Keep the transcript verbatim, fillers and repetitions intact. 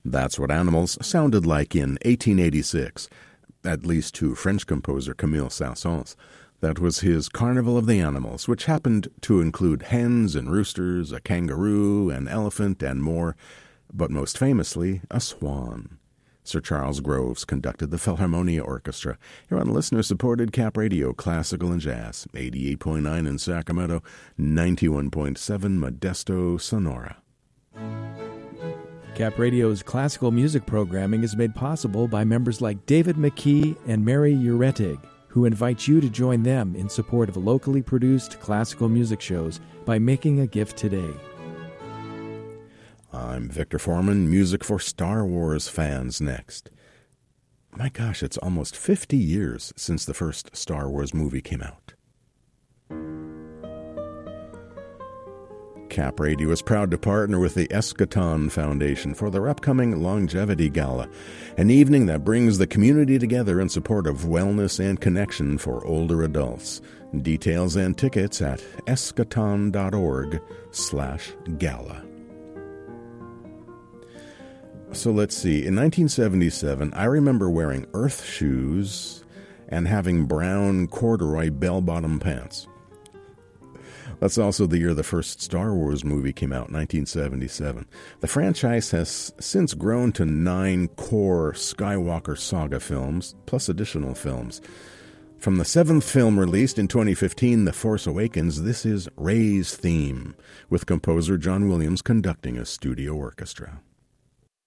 That's what Animals sounded like in eighteen eighty-six, at least to French composer Camille Saint-Saëns. That was his Carnival of the Animals, which happened to include hens and roosters, a kangaroo, an elephant, and more, but most famously, a swan. Sir Charles Groves conducted the Philharmonia Orchestra here on listener-supported Cap Radio Classical and Jazz, eighty-eight point nine in Sacramento, ninety-one point seven Modesto, Sonora. Cap Radio's classical music programming is made possible by members like David McKee and Mary Uretig, who invite you to join them in support of locally produced classical music shows by making a gift today. I'm Victor Foreman, music for Star Wars fans next. My gosh, it's almost fifty years since the first Star Wars movie came out. Cap Radio is proud to partner with the Eschaton Foundation for their upcoming Longevity Gala, an evening that brings the community together in support of wellness and connection for older adults. Details and tickets at eschaton.org slash gala. So let's see. In nineteen seventy-seven, I remember wearing Earth shoes and having brown corduroy bell-bottom pants. That's also the year the first Star Wars movie came out, nineteen seventy-seven. The franchise has since grown to nine core Skywalker saga films, plus additional films. From the seventh film released in twenty fifteen, The Force Awakens, this is Rey's theme, with composer John Williams conducting a studio orchestra.